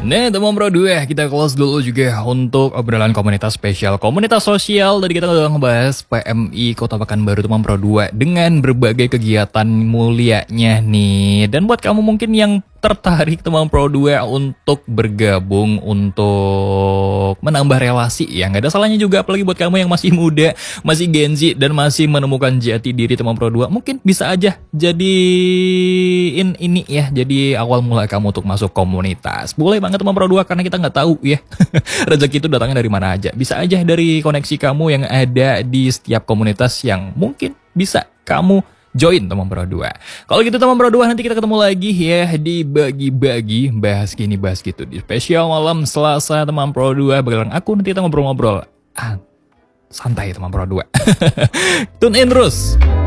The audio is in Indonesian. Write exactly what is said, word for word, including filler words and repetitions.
Nah, teman Pro dua, kita close dulu juga untuk obrolan komunitas spesial, komunitas sosial. Tadi kita udah ngebahas P M I Kota Pekanbaru teman Pro dua dengan berbagai kegiatan mulianya nih. Dan buat kamu mungkin yang tertarik teman Pro dua untuk bergabung, untuk menambah relasi, ya nggak ada salahnya juga, apalagi buat kamu yang masih muda, masih Gen Z dan masih menemukan jati diri teman Pro dua, mungkin bisa aja jadiin ini ya, jadi awal mula kamu untuk masuk komunitas. Boleh banget teman Pro dua, karena kita nggak tahu ya rezeki itu datangnya dari mana aja. Bisa aja dari koneksi kamu yang ada di setiap komunitas yang mungkin bisa kamu join teman Pro dua. Kalau gitu teman Pro dua, nanti kita ketemu lagi ya di bagi-bagi, bahas gini bahas gitu di spesial malam Selasa teman Pro dua. Bagaimana aku nanti kita ngobrol-ngobrol ah, santai teman Pro dua. Tune in terus.